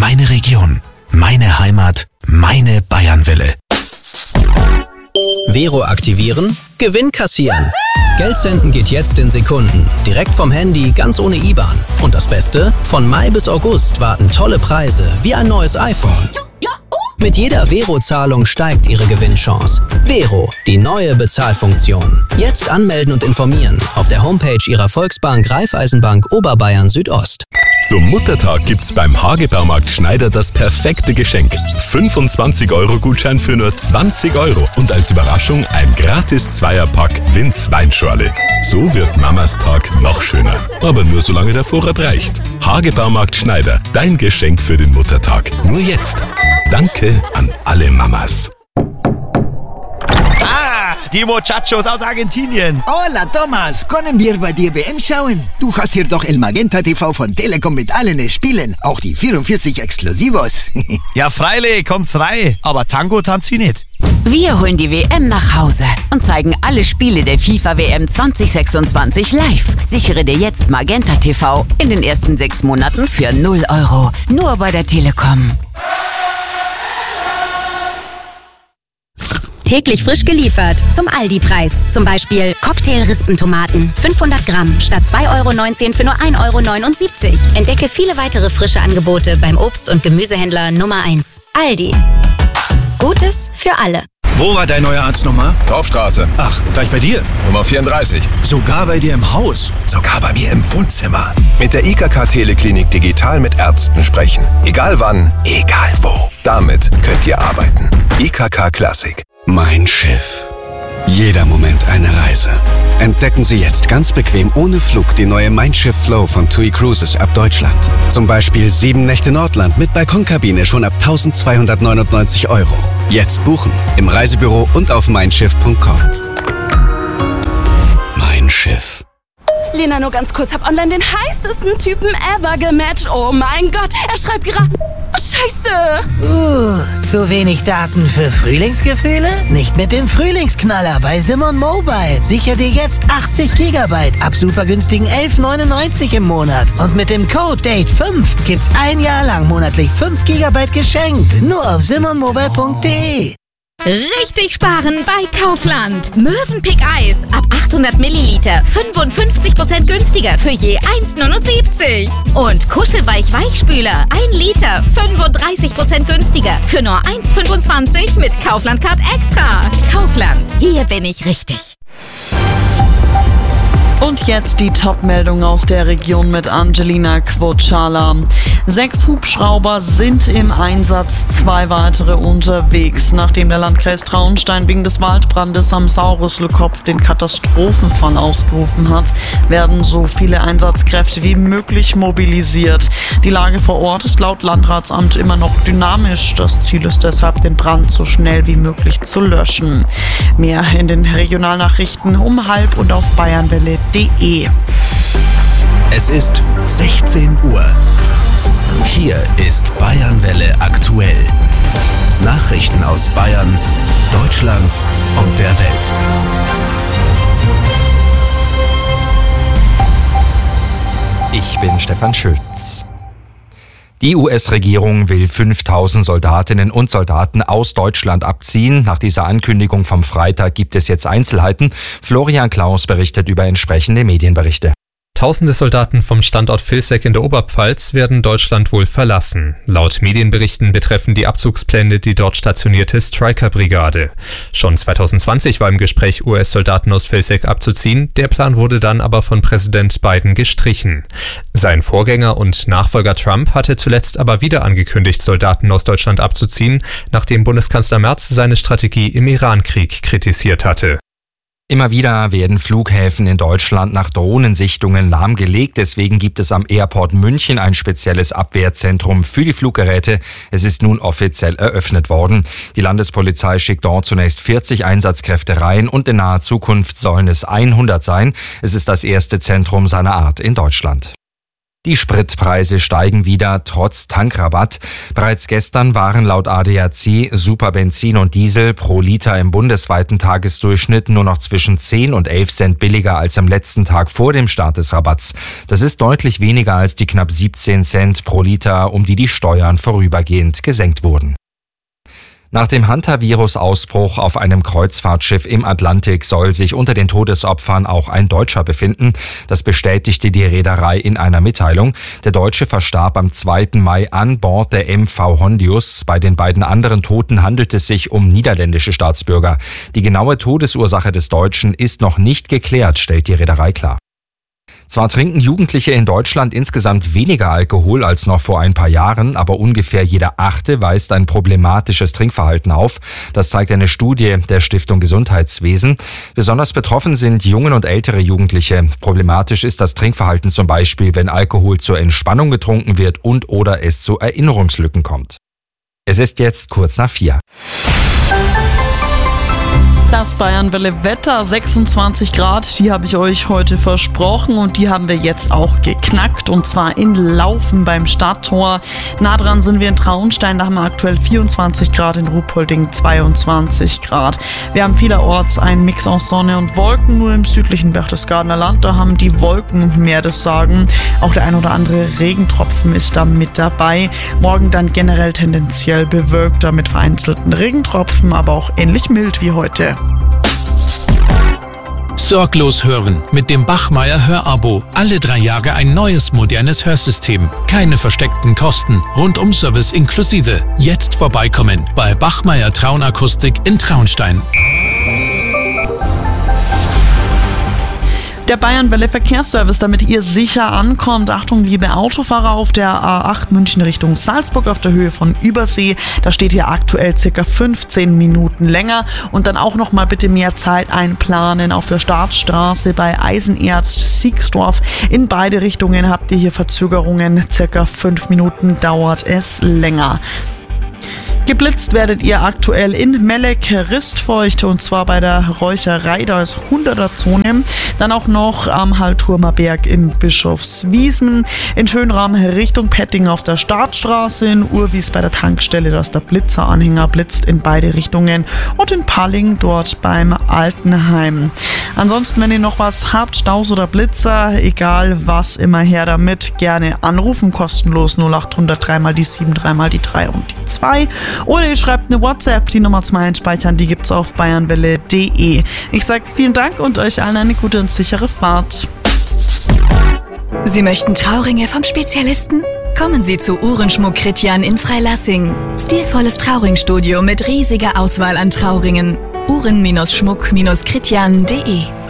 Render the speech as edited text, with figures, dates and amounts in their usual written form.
meine Region, meine Heimat, meine Bayernwelle. Vero aktivieren, Gewinn kassieren. Geld senden geht jetzt in Sekunden. Direkt vom Handy, ganz ohne IBAN. Und das Beste? Von Mai bis August warten tolle Preise, wie ein neues iPhone. Mit jeder Vero-Zahlung steigt Ihre Gewinnchance. Vero, die neue Bezahlfunktion. Jetzt anmelden und informieren auf der Homepage Ihrer Volksbank Raiffeisenbank Oberbayern Südost. Zum Muttertag gibt's beim Hagebaumarkt Schneider das perfekte Geschenk. 25-Euro-Gutschein für nur 20 € und als Überraschung ein gratis Zweierpack Linz Weinschorle. So wird Mamas Tag noch schöner. Aber nur solange der Vorrat reicht. Hagebaumarkt Schneider, dein Geschenk für den Muttertag. Nur jetzt. Danke an alle Mamas. Die Muchachos aus Argentinien. Hola, Thomas. Können wir bei dir WM schauen? Du hast hier doch El Magenta TV von Telekom mit allen Spielen. Auch die 44 Exklusivos. Ja, freilich, kommt's rein. Aber Tango tanzt sie nicht. Wir holen die WM nach Hause und zeigen alle Spiele der FIFA WM 2026 live. Sichere dir jetzt Magenta TV in den ersten 6 Monaten für 0 €. Nur bei der Telekom. Täglich frisch geliefert. Zum Aldi-Preis. Zum Beispiel Cocktail-Rispentomaten. 500 Gramm statt 2,19 € für nur 1,79 €. Entdecke viele weitere frische Angebote beim Obst- und Gemüsehändler Nummer 1. Aldi. Gutes für alle. Wo war dein neuer Arzt nochmal? Dorfstraße. Ach, gleich bei dir. Nummer 34. Sogar bei dir im Haus. Sogar bei mir im Wohnzimmer. Mit der IKK Teleklinik digital mit Ärzten sprechen. Egal wann, egal wo. Damit könnt ihr arbeiten. IKK Classic. Mein Schiff. Jeder Moment eine Reise. Entdecken Sie jetzt ganz bequem ohne Flug die neue Mein Schiff Flow von TUI Cruises ab Deutschland. Zum Beispiel 7 Nächte Nordland mit Balkonkabine schon ab 1.299 €. Jetzt buchen im Reisebüro und auf meinschiff.com. Mein Schiff. Lena, nur ganz kurz, hab online den heißesten Typen ever gematcht. Oh mein Gott, er schreibt gerade... Scheiße! Zu wenig Daten für Frühlingsgefühle? Nicht mit dem Frühlingsknaller bei Simon Mobile. Sicher dir jetzt 80 GB ab super günstigen 11,99 € im Monat. Und mit dem Code DATE5 gibt's 1 Jahr lang monatlich 5 GB geschenkt. Nur auf simonmobile.de. Richtig sparen bei Kaufland. Mövenpick Eis ab 800 Milliliter 55% günstiger für je 1,79 €. Und Kuschelweich Weichspüler 1 Liter 35% günstiger für nur 1,25 € mit Kaufland Card Extra. Kaufland, hier bin ich richtig. Und jetzt die Top-Meldung aus der Region mit Angelina Quocala. 6 Hubschrauber sind im Einsatz, 2 weitere unterwegs. Nachdem der Landkreis Traunstein wegen des Waldbrandes am Saurrüsselkopf den Katastrophenfall ausgerufen hat, werden so viele Einsatzkräfte wie möglich mobilisiert. Die Lage vor Ort ist laut Landratsamt immer noch dynamisch. Das Ziel ist deshalb, den Brand so schnell wie möglich zu löschen. Mehr in den Regionalnachrichten um 12:30 und auf bayernwelle.de. Es ist 16 Uhr. Hier ist Bayernwelle aktuell. Nachrichten aus Bayern, Deutschland und der Welt. Ich bin Stefan Schütz. Die US-Regierung will 5.000 Soldatinnen und Soldaten aus Deutschland abziehen. Nach dieser Ankündigung vom Freitag gibt es jetzt Einzelheiten. Florian Klaus berichtet über entsprechende Medienberichte. Tausende Soldaten vom Standort Vilseck in der Oberpfalz werden Deutschland wohl verlassen. Laut Medienberichten betreffen die Abzugspläne die dort stationierte Stryker-Brigade. Schon 2020 war im Gespräch, US-Soldaten aus Vilseck abzuziehen. Der Plan wurde dann aber von Präsident Biden gestrichen. Sein Vorgänger und Nachfolger Trump hatte zuletzt aber wieder angekündigt, Soldaten aus Deutschland abzuziehen, nachdem Bundeskanzler Merz seine Strategie im Irankrieg kritisiert hatte. Immer wieder werden Flughäfen in Deutschland nach Drohnensichtungen lahmgelegt. Deswegen gibt es am Airport München ein spezielles Abwehrzentrum für die Fluggeräte. Es ist nun offiziell eröffnet worden. Die Landespolizei schickt dort zunächst 40 Einsatzkräfte rein und in naher Zukunft sollen es 100 sein. Es ist das erste Zentrum seiner Art in Deutschland. Die Spritpreise steigen wieder, trotz Tankrabatt. Bereits gestern waren laut ADAC Superbenzin und Diesel pro Liter im bundesweiten Tagesdurchschnitt nur noch zwischen 10 und 11 Cent billiger als am letzten Tag vor dem Start des Rabatts. Das ist deutlich weniger als die knapp 17 Cent pro Liter, um die Steuern vorübergehend gesenkt wurden. Nach dem Hantavirus-Ausbruch auf einem Kreuzfahrtschiff im Atlantik soll sich unter den Todesopfern auch ein Deutscher befinden. Das bestätigte die Reederei in einer Mitteilung. Der Deutsche verstarb am 2. Mai an Bord der MV Hondius. Bei den beiden anderen Toten handelt es sich um niederländische Staatsbürger. Die genaue Todesursache des Deutschen ist noch nicht geklärt, stellt die Reederei klar. Zwar trinken Jugendliche in Deutschland insgesamt weniger Alkohol als noch vor ein paar Jahren, aber ungefähr jeder Achte weist ein problematisches Trinkverhalten auf. Das zeigt eine Studie der Stiftung Gesundheitswesen. Besonders betroffen sind junge und ältere Jugendliche. Problematisch ist das Trinkverhalten zum Beispiel, wenn Alkohol zur Entspannung getrunken wird und oder es zu Erinnerungslücken kommt. Es ist jetzt kurz nach 4. Das Bayernwelle-Wetter, 26 Grad, die habe ich euch heute versprochen und die haben wir jetzt auch geknackt, und zwar in Laufen beim Stadttor. Nah dran sind wir in Traunstein, da haben wir aktuell 24 Grad, in Ruhpolding 22 Grad. Wir haben vielerorts einen Mix aus Sonne und Wolken, nur im südlichen Berchtesgadener Land, da haben die Wolken mehr das Sagen. Auch der ein oder andere Regentropfen ist da mit dabei. Morgen dann generell tendenziell bewölkter mit vereinzelten Regentropfen, aber auch ähnlich mild wie heute. Sorglos hören mit dem Bachmeier Hörabo. Alle 3 Jahre ein neues, modernes Hörsystem. Keine versteckten Kosten. Rundum-Service inklusive. Jetzt vorbeikommen bei Bachmeier Traunakustik in Traunstein. Der Bayernwelle Verkehrsservice, damit ihr sicher ankommt. Achtung, liebe Autofahrer auf der A8 München Richtung Salzburg auf der Höhe von Übersee. Da steht hier aktuell ca. 15 Minuten länger. Und dann auch nochmal bitte mehr Zeit einplanen auf der Startstraße bei Eisenerz-Siegsdorf. In beide Richtungen habt ihr hier Verzögerungen. Ca. 5 Minuten dauert es länger. Geblitzt werdet ihr aktuell in Melleck-Ristfeucht, und zwar bei der Räucherei, da ist 100er-Zone. Dann auch noch am Hallturmer Berg in Bischofswiesen. In Schönram Richtung Petting auf der Startstraße. In Urwies bei der Tankstelle, da ist der Blitzeranhänger, blitzt in beide Richtungen. Und in Palling dort beim Altenheim. Ansonsten, wenn ihr noch was habt, Staus oder Blitzer, egal was, immer her damit. Gerne anrufen, kostenlos 0800 3 mal die 7, 3 mal die 3 und die 2. Oder ihr schreibt eine WhatsApp, die Nummer 2 einspeichern, die gibt's auf bayernwelle.de. Ich sage vielen Dank und euch allen eine gute und sichere Fahrt. Sie möchten Trauringe vom Spezialisten? Kommen Sie zu Uhrenschmuck Kritjan in Freilassing. Stilvolles Trauringstudio mit riesiger Auswahl an Trauringen. Uhren-Schmuck-Kritjan.de